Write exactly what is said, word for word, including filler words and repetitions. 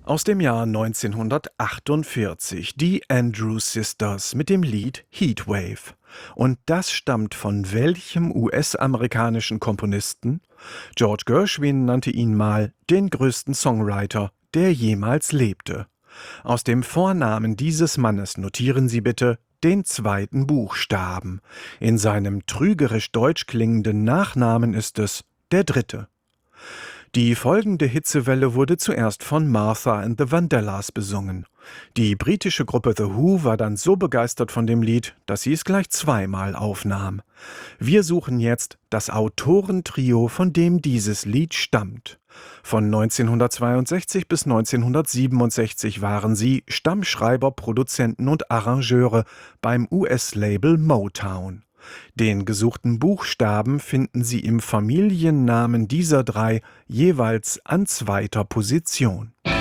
Aus dem Jahr neunzehnhundertachtundvierzig, die Andrews Sisters mit dem Lied Heatwave. Und das stammt von welchem U S-amerikanischen Komponisten? George Gershwin nannte ihn mal den größten Songwriter, der jemals lebte. Aus dem Vornamen dieses Mannes notieren Sie bitte den zweiten Buchstaben. In seinem trügerisch deutsch klingenden Nachnamen ist es der dritte. Die folgende Hitzewelle wurde zuerst von Martha and the Vandellas besungen. Die britische Gruppe The Who war dann so begeistert von dem Lied, dass sie es gleich zweimal aufnahm. Wir suchen jetzt das Autorentrio, von dem dieses Lied stammt. Von neunzehnhundertzweiundsechzig bis neunzehnhundertsiebenundsechzig waren sie Stammschreiber, Produzenten und Arrangeure beim U S-Label Motown. Den gesuchten Buchstaben finden Sie im Familiennamen dieser drei jeweils an zweiter Position.